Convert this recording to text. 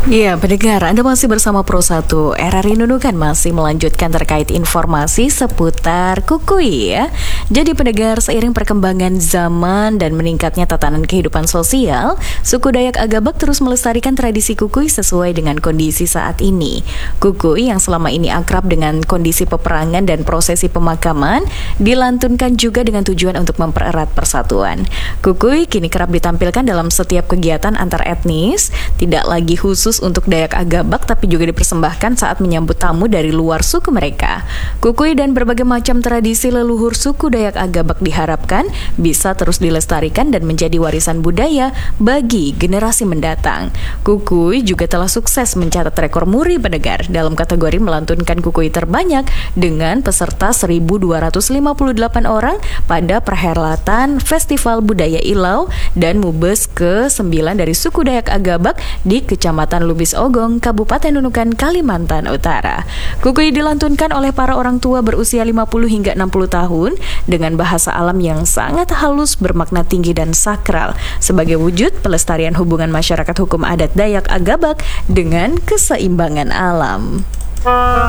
Iya, pendengar, Anda masih bersama Pro1. RRI Nunukan masih melanjutkan terkait informasi seputar Kukui ya. Jadi pendengar, seiring perkembangan zaman dan meningkatnya tatanan kehidupan sosial, suku Dayak Agabak terus melestarikan tradisi Kukui sesuai dengan kondisi saat ini. Kukui yang selama ini akrab dengan kondisi peperangan dan prosesi pemakaman, dilantunkan juga dengan tujuan untuk mempererat persatuan. Kukui kini kerap ditampilkan dalam setiap kegiatan antar etnis, tidak lagi khusus untuk Dayak Agabak tapi juga dipersembahkan saat menyambut tamu dari luar suku mereka. Kukui dan berbagai macam tradisi leluhur suku Dayak Agabak diharapkan bisa terus dilestarikan dan menjadi warisan budaya bagi generasi mendatang. Kukui juga telah sukses mencatat rekor muri pendengar dalam kategori melantunkan kukui terbanyak dengan peserta 1.258 orang pada perhelatan Festival Budaya Ilau dan Mubes ke-9 dari suku Dayak Agabak di Kecamatan Lubis Ogong, Kabupaten Nunukan, Kalimantan Utara. Kukui dilantunkan oleh para orang tua berusia 50 hingga 60 tahun dengan bahasa alam yang sangat halus, bermakna tinggi dan sakral sebagai wujud pelestarian hubungan masyarakat hukum adat Dayak Agabak dengan keseimbangan alam.